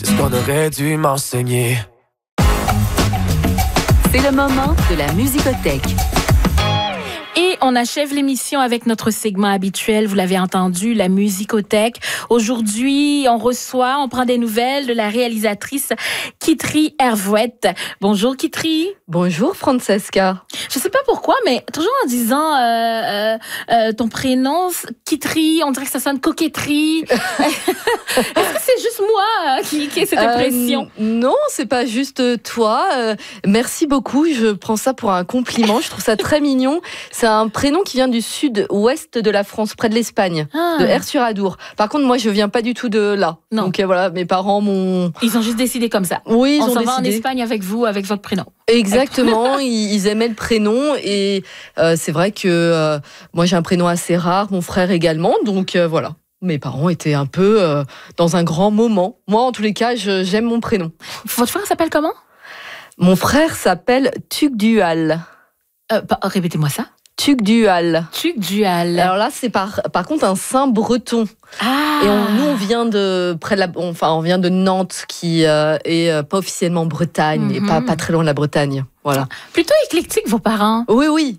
c'est ce qu'on aurait dû m'enseigner. C'est le moment de la musicothèque. Et on achève l'émission avec notre segment habituel, vous l'avez entendu, la musicothèque. Aujourd'hui, on prend des nouvelles de la réalisatrice Kitri Hervouette. Bonjour Kitri. Bonjour Francesca. Je sais pas pourquoi, mais toujours en disant ton prénom, Kitri, on dirait que ça sonne coquetterie. Est-ce que c'est juste moi qui ai cette impression? Non, c'est pas juste toi. Merci beaucoup, je prends ça pour un compliment. Je trouve ça très mignon. C'est un prénom qui vient du sud-ouest de la France, près de l'Espagne, de Aire-sur-Adour. Par contre, moi, je viens pas du tout de là. Non. Donc voilà, mes parents m'ont... Ils ont juste décidé comme ça. Oui, ils ont décidé. On s'en va en décidé. Espagne avec vous, avec votre prénom. Exactement, ils aimaient le prénom et c'est vrai que moi, j'ai un prénom assez rare, mon frère également, donc voilà. Mes parents étaient un peu dans un grand moment. Moi, en tous les cas, j'aime mon prénom. Votre frère s'appelle comment? Mon frère s'appelle Tugdual. Répétez-moi ça. Tugdual. Tugdual. Alors là, c'est par contre un saint breton. Ah. Et nous, on vient de on vient de Nantes, qui est pas officiellement Bretagne, et pas très loin de la Bretagne. Voilà. Plutôt éclectique, vos parents. Oui.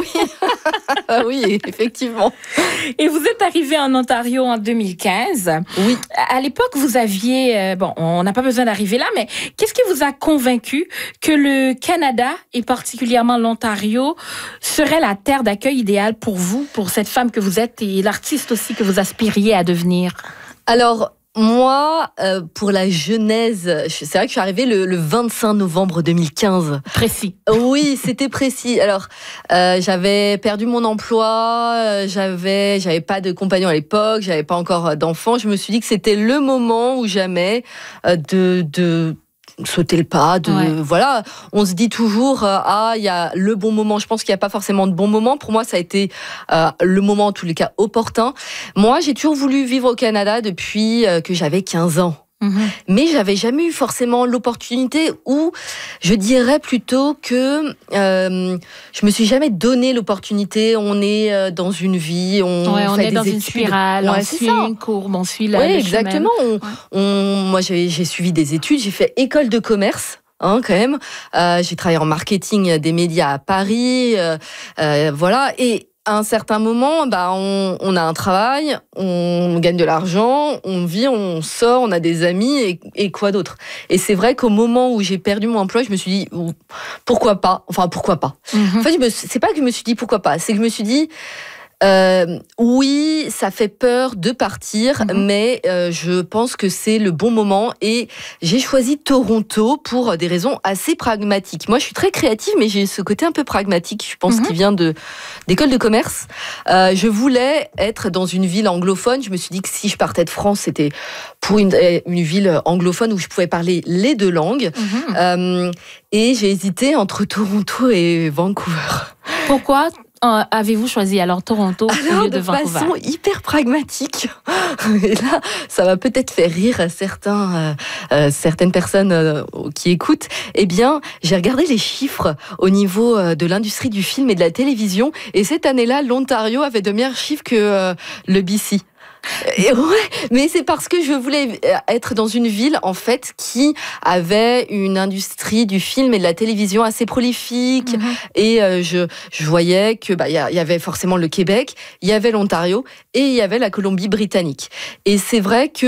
Oui, effectivement. Et vous êtes arrivé en Ontario en 2015. Oui. À l'époque, vous aviez... on n'a pas besoin d'arriver là, mais qu'est-ce qui vous a convaincu que le Canada, et particulièrement l'Ontario, serait la terre d'accueil idéale pour vous, pour cette femme que vous êtes et l'artiste aussi que vous aspiriez à devenir? Alors... Moi, pour la genèse, c'est vrai que je suis arrivée le 25 novembre 2015. Précis. Oui, c'était précis. Alors, j'avais perdu mon emploi, j'avais pas de compagnon à l'époque, j'avais pas encore d'enfant. Je me suis dit que c'était le moment ou jamais de sauter le pas, voilà. On se dit toujours il y a le bon moment. Je pense qu'il n'y a pas forcément de bon moment. Pour moi, ça a été le moment en tous les cas opportun. Moi, j'ai toujours voulu vivre au Canada depuis que j'avais 15 ans. Mais j'avais jamais eu forcément l'opportunité, ou je dirais plutôt que je me suis jamais donné l'opportunité. On est dans une vie, on fait est des dans études. Une spirale, on suit une courbe, on suit le exactement. chemin. Moi, j'ai suivi des études, j'ai fait école de commerce. Quand même. J'ai travaillé en marketing des médias à Paris. Voilà. Et à un certain moment, on a un travail, on gagne de l'argent, on vit, on sort, on a des amis et quoi d'autre. Et c'est vrai qu'au moment où j'ai perdu mon emploi, je me suis dit pourquoi pas. Enfin, pourquoi pas. En fait, c'est pas que je me suis dit pourquoi pas, c'est que je me suis dit oui, ça fait peur de partir, mais je pense que c'est le bon moment et j'ai choisi Toronto pour des raisons assez pragmatiques. Moi, je suis très créative, mais j'ai ce côté un peu pragmatique, je pense, qui vient d'école de commerce. Je voulais être dans une ville anglophone. Je me suis dit que si je partais de France, c'était pour une ville anglophone où je pouvais parler les deux langues. Et j'ai hésité entre Toronto et Vancouver. Pourquoi avez-vous choisi alors Toronto au lieu de Vancouver? De façon hyper pragmatique. Et là, ça va peut-être faire rire certaines personnes qui écoutent. Eh bien, j'ai regardé les chiffres au niveau de l'industrie du film et de la télévision. Et cette année-là, l'Ontario avait de meilleurs chiffres que le BC. Et mais c'est parce que je voulais être dans une ville en fait qui avait une industrie du film et de la télévision assez prolifique. Et je voyais que y avait forcément le Québec, il y avait l'Ontario et il y avait la Colombie-Britannique. Et c'est vrai que